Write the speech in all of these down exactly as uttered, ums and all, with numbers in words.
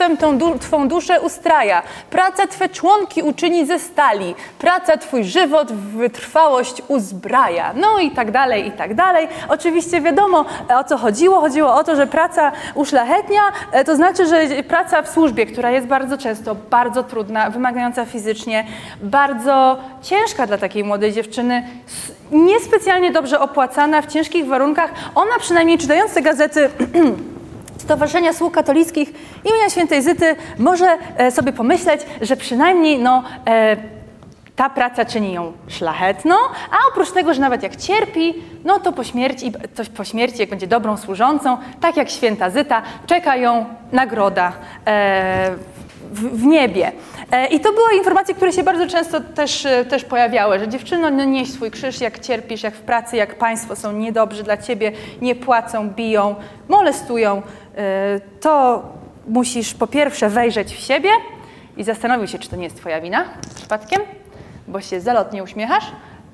twem tą du twą duszę ustraja. Praca twe członki uczyni ze stali. Praca twój żywot w wytrwałość uzbraja. No i tak dalej, i tak dalej. Oczywiście wiadomo, o co chodziło. Chodziło o to, że praca uszlachetnia, to znaczy, że praca w służbie, która jest bardzo często bardzo trudna, wymagająca fizycznie, bardzo ciężka dla takiej młodej dziewczyny, niespecjalnie dobrze opłacana, w ciężkich warunkach. Ona przynajmniej czytając te gazety Stowarzyszenia Sług Katolickich imienia Świętej Zyty może sobie pomyśleć, że przynajmniej no, e, ta praca czyni ją szlachetną, a oprócz tego, że nawet jak cierpi, no to po śmierci, to po śmierci jak będzie dobrą służącą, tak jak święta Zyta, czeka ją nagroda e, w, w niebie. E, I to były informacje, które się bardzo często też, też pojawiały, że dziewczyno, no nieś swój krzyż, jak cierpisz, jak w pracy, jak państwo są niedobrzy dla ciebie, nie płacą, biją, molestują, e, to musisz po pierwsze wejrzeć w siebie i zastanowić się, czy to nie jest twoja wina przypadkiem, bo się zalotnie uśmiechasz,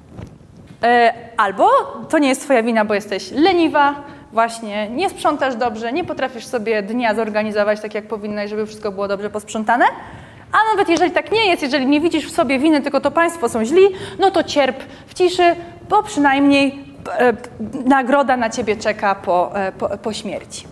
e, albo to nie jest twoja wina, bo jesteś leniwa, właśnie nie sprzątasz dobrze, nie potrafisz sobie dnia zorganizować tak, jak powinnaś, żeby wszystko było dobrze posprzątane, a nawet jeżeli tak nie jest, jeżeli nie widzisz w sobie winy, tylko to państwo są źli, no to cierp w ciszy, bo przynajmniej e, nagroda na ciebie czeka po, e, po, po śmierci.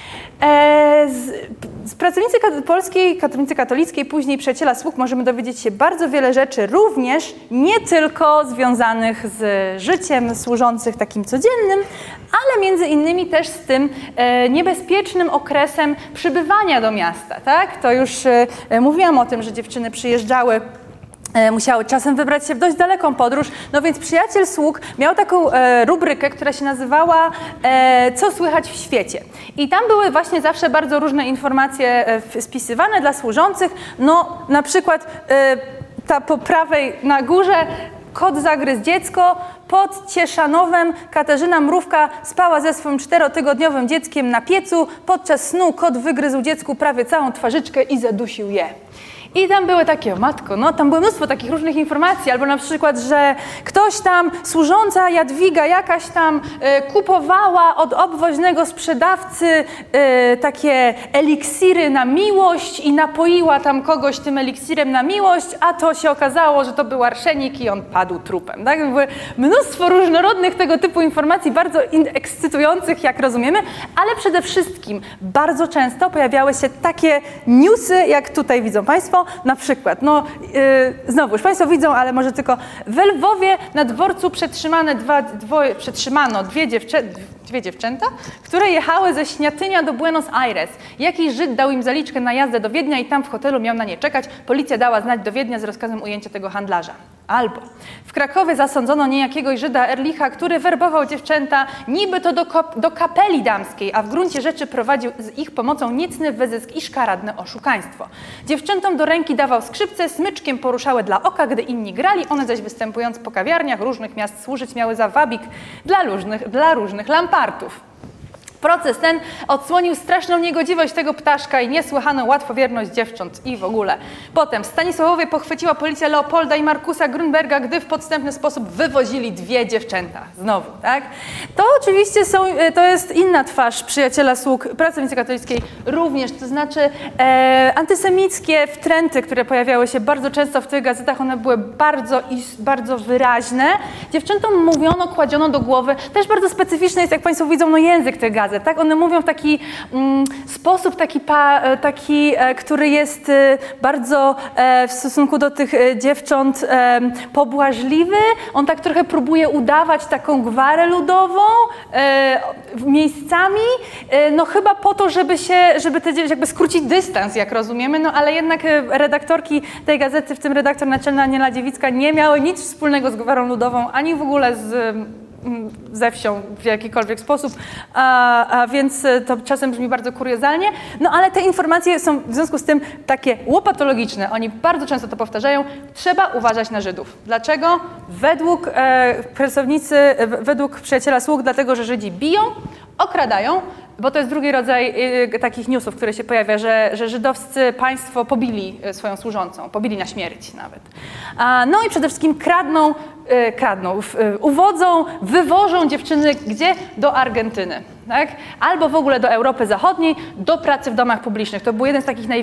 E, z, z pracownicy polskiej, katolicy katolickiej, później Przyjaciela Sług możemy dowiedzieć się bardzo wiele rzeczy, również nie tylko związanych z życiem służących takim codziennym, ale między innymi też z tym e, niebezpiecznym okresem przybywania do miasta. Tak? To już e, mówiłam o tym, że dziewczyny przyjeżdżały, musiały czasem wybrać się w dość daleką podróż, no więc Przyjaciel Sług miał taką e, rubrykę, która się nazywała e, Co słychać w świecie. I tam były właśnie zawsze bardzo różne informacje e, spisywane dla służących, no na przykład e, ta po prawej na górze kot zagryzł dziecko, pod Cieszanowem Katarzyna Mrówka spała ze swoim czterotygodniowym dzieckiem na piecu, podczas snu kot wygryzł dziecku prawie całą twarzyczkę i zadusił je. I tam były takie, o matko, no tam było mnóstwo takich różnych informacji, albo na przykład, że ktoś tam, służąca Jadwiga jakaś tam e, kupowała od obwoźnego sprzedawcy e, takie eliksiry na miłość i napoiła tam kogoś tym eliksirem na miłość, a to się okazało, że to był arszenik i on padł trupem. Tak? Były mnóstwo różnorodnych tego typu informacji, bardzo ekscytujących, jak rozumiemy, ale przede wszystkim bardzo często pojawiały się takie newsy, jak tutaj widzą Państwo. Na przykład, no yy, znowu, już Państwo widzą, ale może tylko w Lwowie na dworcu przetrzymane dwa, dwoje, przetrzymano dwie, dziewczę, dwie dziewczęta, które jechały ze Śniatynia do Buenos Aires. Jakiś Żyd dał im zaliczkę na jazdę do Wiednia i tam w hotelu miał na nie czekać. Policja dała znać do Wiednia z rozkazem ujęcia tego handlarza. Albo w Krakowie zasądzono niejakiego Żyda Erlicha, który werbował dziewczęta niby to do, do kapeli damskiej, a w gruncie rzeczy prowadził z ich pomocą niecny wyzysk i szkaradne oszukaństwo. Dziewczętom do ręki dawał skrzypce, smyczkiem poruszały dla oka, gdy inni grali, one zaś występując po kawiarniach różnych miast służyć miały za wabik dla różnych, dla różnych lampartów. Proces ten odsłonił straszną niegodziwość tego ptaszka i niesłychaną łatwowierność dziewcząt i w ogóle. Potem w Stanisławowie pochwyciła policja Leopolda i Markusa Grunberga, gdy w podstępny sposób wywozili dwie dziewczęta. Znowu, tak? To oczywiście są, to jest inna twarz Przyjaciela Sług Pracownicy Katolickiej również, to znaczy e, antysemickie wtręty, które pojawiały się bardzo często w tych gazetach, one były bardzo, bardzo wyraźne. Dziewczętom mówiono, kładziono do głowy, też bardzo specyficzny jest, jak Państwo widzą, no język tych gazet. Tak? One mówią w taki mm, sposób, taki, pa, taki e, który jest e, bardzo e, w stosunku do tych e, dziewcząt e, pobłażliwy. On tak trochę próbuje udawać taką gwarę ludową e, miejscami, e, no chyba po to, żeby się, żeby te, jakby skrócić dystans, jak rozumiemy, no ale jednak redaktorki tej gazety, w tym redaktor naczelna Aniela Dziewicka, nie miały nic wspólnego z gwarą ludową, ani w ogóle z ze wsią w jakikolwiek sposób, a, a więc to czasem brzmi bardzo kuriozalnie, no ale te informacje są w związku z tym takie łopatologiczne, oni bardzo często to powtarzają, trzeba uważać na Żydów. Dlaczego? Według e, pracownicy, e, według Przyjaciela Sług, dlatego, że Żydzi biją, okradają, bo to jest drugi rodzaj y, takich newsów, które się pojawia, że, że żydowscy państwo pobili y, swoją służącą, pobili na śmierć nawet. A, no i przede wszystkim kradną, y, kradną, y, uwodzą, wywożą dziewczyny gdzie? Do Argentyny, tak? Albo w ogóle do Europy Zachodniej, do pracy w domach publicznych. To był jeden z takich naj